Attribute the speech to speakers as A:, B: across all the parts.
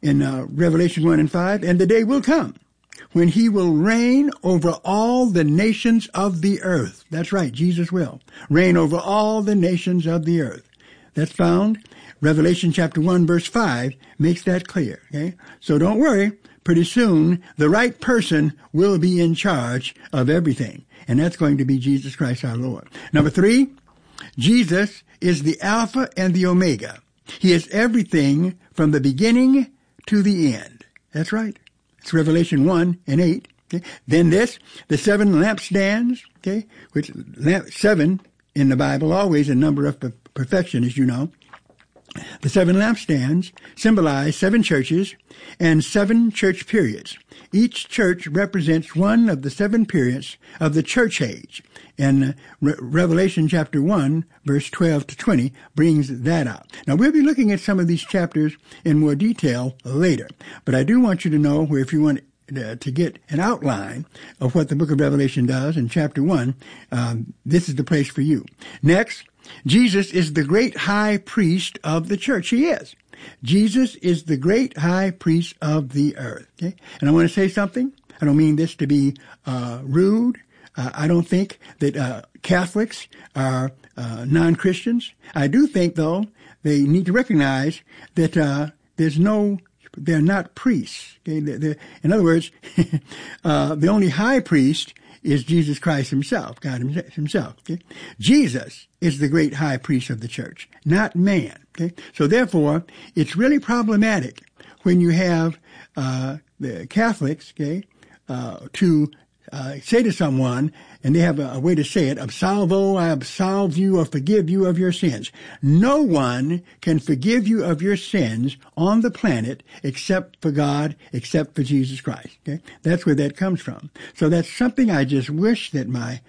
A: in Revelation 1 and 5, and the day will come when he will reign over all the nations of the earth. That's right, Jesus will reign over all the nations of the earth. That's found, Revelation chapter 1 verse 5 makes that clear. Okay, so don't worry, pretty soon the right person will be in charge of everything, and that's going to be Jesus Christ our Lord. Number 3, Jesus is the Alpha and the Omega. He is everything from the beginning to the end. That's right. It's Revelation 1 and 8. Okay. Then the 7 lampstands, okay, which 7 in the Bible, always a number of perfection, as you know. The 7 lampstands symbolize 7 churches and 7 church periods. Each church represents one of the 7 periods of the church age. And Revelation chapter 1, verse 12 to 20 brings that out. Now, we'll be looking at some of these chapters in more detail later. But I do want you to know where if you want to get an outline of what the book of Revelation does in chapter 1, this is the place for you. Next, Jesus is the great high priest of the church. He is. Jesus is the great high priest of the earth. Okay? And I want to say something. I don't mean this to be rude. I don't think that Catholics are non-Christians. I do think, though, they need to recognize that they're not priests. Okay? In other words, the only high priest is Jesus Christ himself, God himself. Okay? Jesus is the great high priest of the church, not man. Okay? So therefore, it's really problematic when you have the Catholics, okay, to say to someone, and they have a way to say it, absolvo, I absolve you or forgive you of your sins. No one can forgive you of your sins on the planet except for God, except for Jesus Christ. Okay? That's where that comes from. So that's something I just wish that my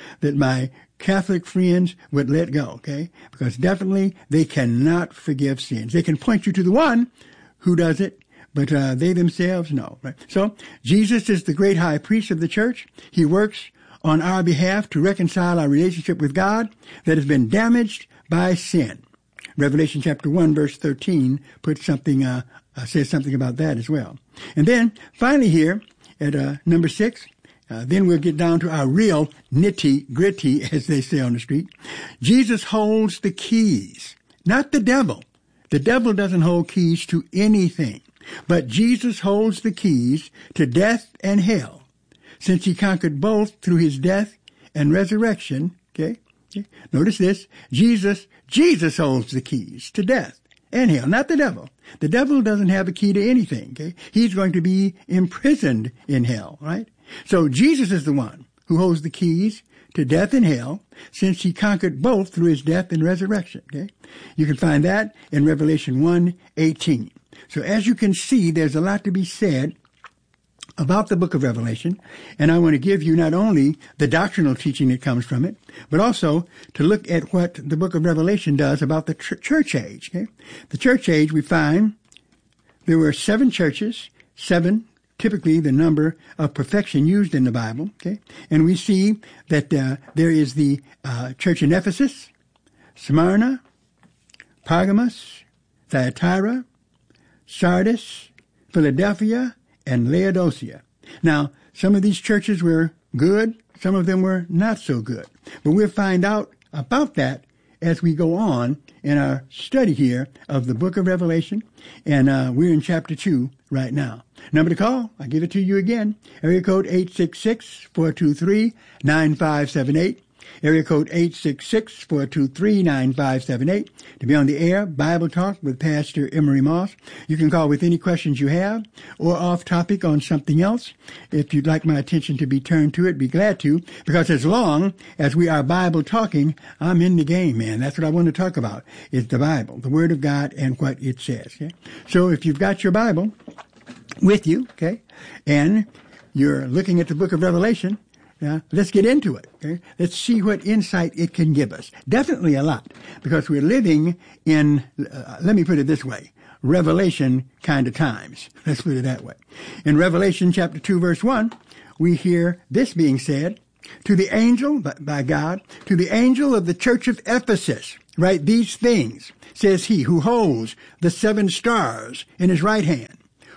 A: Catholic friends would let go, okay? Because definitely they cannot forgive sins. They can point you to the one who does it, but they themselves, no. Right? So Jesus is the great high priest of the church. He works on our behalf to reconcile our relationship with God that has been damaged by sin. Revelation chapter 1, verse 13 puts something, says something about that as well. And then finally here at number 6, then we'll get down to our real nitty-gritty, as they say on the street. Jesus holds the keys, not the devil. The devil doesn't hold keys to anything. But Jesus holds the keys to death and hell, since he conquered both through his death and resurrection. Okay? Notice this. Jesus holds the keys to death and hell, not the devil. The devil doesn't have a key to anything. Okay? He's going to be imprisoned in hell, right? So Jesus is the one who holds the keys to death and hell, since he conquered both through his death and resurrection. Okay? You can find that in Revelation 1:18. So as you can see, there's a lot to be said about the book of Revelation, and I want to give you not only the doctrinal teaching that comes from it, but also to look at what the book of Revelation does about the church age. Okay? The church age, we find there were 7 churches, 7 typically the number of perfection used in the Bible. Okay? And we see that there is the church in Ephesus, Smyrna, Pergamos, Thyatira, Sardis, Philadelphia, and Laodicea. Now, some of these churches were good, some of them were not so good. But we'll find out about that as we go on in our study here of the book of Revelation. And we're in chapter 2 right now. Number to call, I'll give it to you again. Area code 866-423-9578. Area code 866-423-9578. To be on the air, Bible Talk with Pastor Emery Moss. You can call with any questions you have or off topic on something else. If you'd like my attention to be turned to it, be glad to, because as long as we are Bible talking, I'm in the game, man. That's what I want to talk about, is the Bible, the Word of God, and what it says. Okay? So if you've got your Bible with you, okay, and you're looking at the book of Revelation, let's get into it. Okay? Let's see what insight it can give us. Definitely a lot, because we're living in, let me put it this way, Revelation kind of times. Let's put it that way. In Revelation chapter 2, verse 1, we hear this being said, to the angel, by God, to the angel of the church of Ephesus, write these things, says he who holds the 7 stars in his right hand,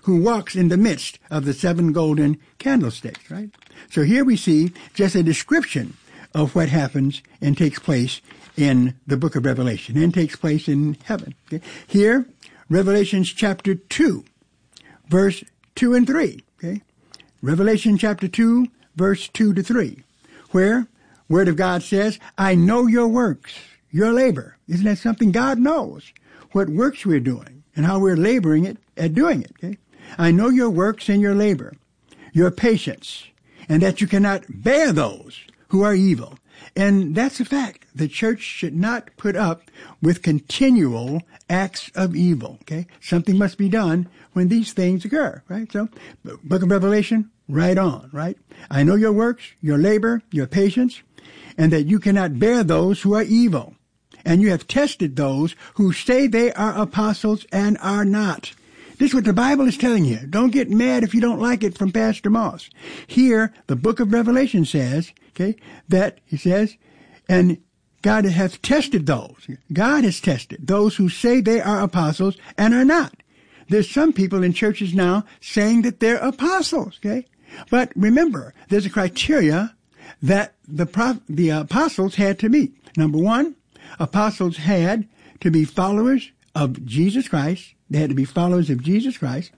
A: who walks in the midst of the 7 golden candlesticks, right? So here we see just a description of what happens and takes place in the book of Revelation and takes place in heaven. Okay? Here, Revelation chapter 2, verse 2 and 3. Okay? Revelation chapter 2, verse 2 to 3, where Word of God says, I know your works, your labor. Isn't that something? God knows what works we're doing and how we're laboring at doing it. Okay? I know your works and your labor, your patience, and that you cannot bear those who are evil. And that's a fact. The church should not put up with continual acts of evil. Okay? Something must be done when these things occur, right? So, book of Revelation, right on, right? I know your works, your labor, your patience, and that you cannot bear those who are evil. And you have tested those who say they are apostles and are not. This is what the Bible is telling you. Don't get mad if you don't like it from Pastor Moss. Here, the book of Revelation says, okay, that he says, and God has tested those. God has tested those who say they are apostles and are not. There's some people in churches now saying that they're apostles, okay? But remember, there's a criteria that the apostles had to meet. Number one, apostles had to be followers of Jesus Christ. They had to be followers of Jesus Christ,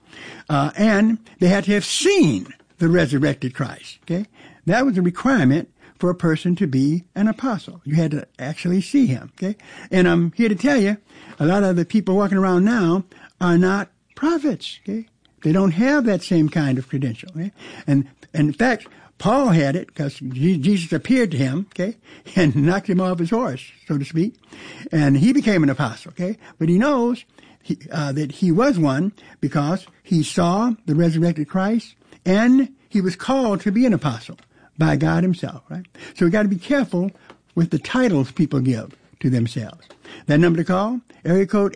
A: and they had to have seen the resurrected Christ. Okay, that was a requirement for a person to be an apostle. You had to actually see him. Okay, and I'm here to tell you, a lot of the people walking around now are not prophets. Okay, they don't have that same kind of credential. Okay? And in fact, Paul had it because Jesus appeared to him, okay, and knocked him off his horse, so to speak, and he became an apostle. Okay, but he knows that he was one because he saw the resurrected Christ, and he was called to be an apostle by God himself, right? So we got to be careful with the titles people give to themselves. That number to call, area code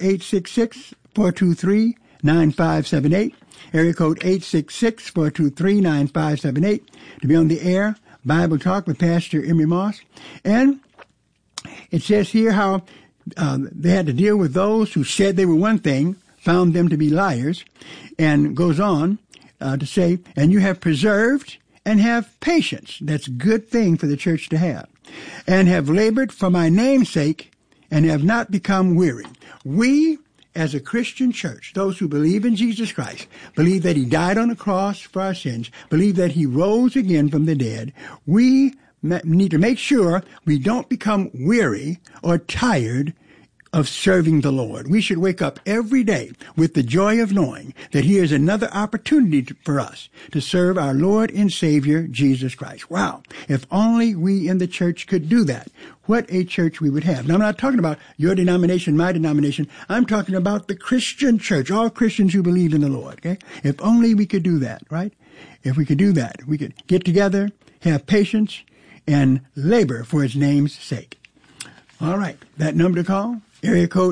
A: 866-423-9578, area code 866-423-9578, to be on the air, Bible Talk with Pastor Emery Moss. And it says here how they had to deal with those who said they were one thing, found them to be liars, and goes on to say, and you have preserved and have patience. That's a good thing for the church to have. And have labored for my name's sake and have not become weary. We, as a Christian church, those who believe in Jesus Christ, believe that he died on the cross for our sins, believe that he rose again from the dead, we need to make sure we don't become weary or tired of serving the Lord. We should wake up every day with the joy of knowing that here is another opportunity for us to serve our Lord and Savior, Jesus Christ. Wow. If only we in the church could do that. What a church we would have. Now, I'm not talking about your denomination, my denomination. I'm talking about the Christian church, all Christians who believe in the Lord. Okay? If only we could do that, right? If we could do that, we could get together, have patience, and labor for his name's sake. All right. That number to call, area code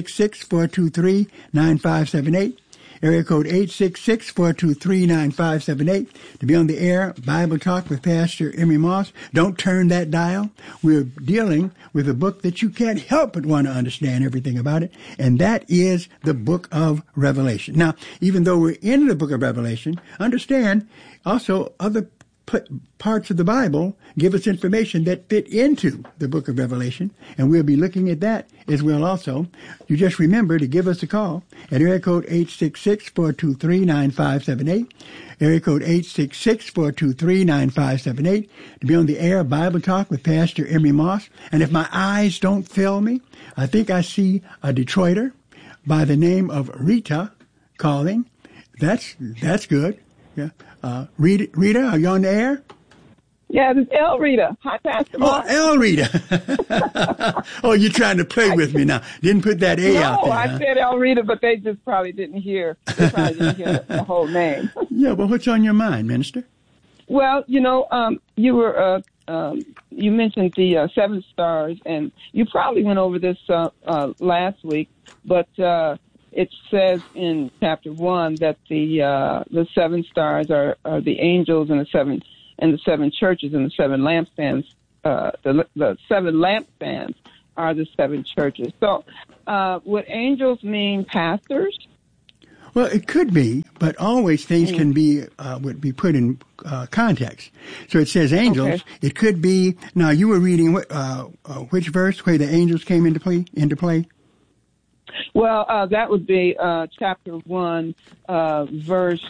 A: 866-423-9578. Area code 866-423-9578. To be on the air, Bible Talk with Pastor Emery Moss. Don't turn that dial. We're dealing with a book that you can't help but want to understand everything about it, and that is the book of Revelation. Now, even though we're in the book of Revelation, understand also other parts of the Bible give us information that fit into the book of Revelation, and we'll be looking at that as well also. You just remember to give us a call at area code 866-423-9578, area code 866-423-9578, to be on the air, Bible Talk with Pastor Emery Moss. And if my eyes don't fail me, I think I see a Detroiter by the name of Rita calling. That's good. Yeah. Rita, are you on the air?
B: Yeah, it's El Rita. Hi, Pastor Moss.
A: Oh, El Rita. Oh, you're trying to play with me now. Didn't put that A out there.
B: No, I said El Rita, but they just probably didn't hear. They probably didn't hear the whole name.
A: Yeah, but what's on your mind, Minister?
B: Well, you mentioned the 7 stars, and you probably went over this last week, but it says in chapter 1 that the 7 stars are the angels and the 7 churches and the 7 lampstands. The 7 lampstands are the 7 churches. So, would angels mean pastors?
A: Well, it could be, but always things can be would be put in context. So it says angels.
B: Okay.
A: It could be. Now you were reading which verse where the angels came into play.
B: Well, that would be chapter 1, verse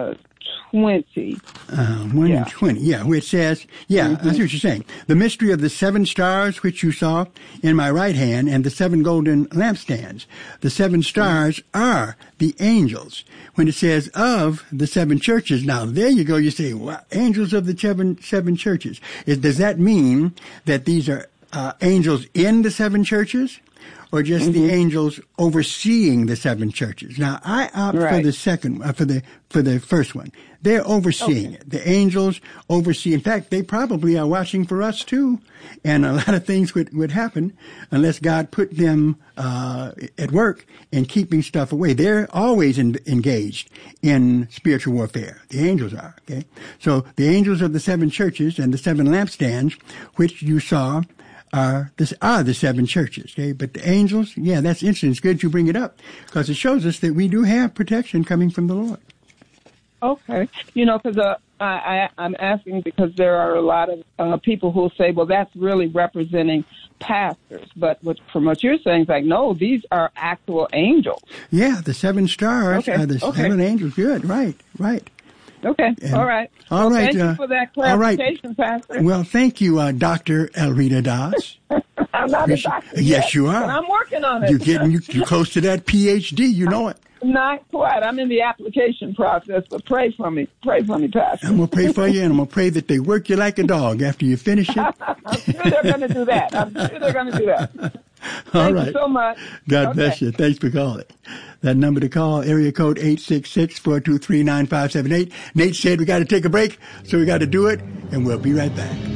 B: 20.
A: 1 and 20, yeah, where it says, that's what you're saying. The mystery of the 7 stars which you saw in my right hand and the 7 golden lampstands. The 7 stars are the angels. When it says of the 7 churches, now there you go, you say, well, angels of the 7 churches. Does that mean that these are angels in the 7 churches? Or just the angels overseeing the 7 churches. Now, I opt for the second, for the first one. They're overseeing it. The angels oversee. In fact, they probably are watching for us too. And a lot of things would happen unless God put them at work in keeping stuff away. They're always engaged in spiritual warfare. The angels are. Okay, so the angels of the 7 churches and the 7 lampstands, which you saw, are the 7 churches, okay? But the angels, that's interesting. It's good you bring it up because it shows us that we do have protection coming from the Lord.
B: Okay. Because I'm asking because there are a lot of people who will say, well, that's really representing pastors. But from what you're saying, it's like, no, these are actual angels.
A: Yeah, the 7 stars are the 7 angels. Good, right.
B: Okay. All right.
A: All right.
B: Thank you for that clarification, Pastor.
A: Well, thank you, Dr. Elrita Das.
B: I'm not a doctor.
A: Yes, you are.
B: But I'm working on it.
A: You're close to that PhD. You know it.
B: Not quite. I'm in the application process, but pray for me. Pray for me, Pastor.
A: I'm going to pray for you, and I'm going to pray that they work you like a dog after you finish it.
B: I'm sure they're going to do that.
A: All right.
B: Thank you so much.
A: God bless you. Thanks for calling. That number to call, area code 866-423-9578. Nate said we got to take a break, so we got to do it, and we'll be right back.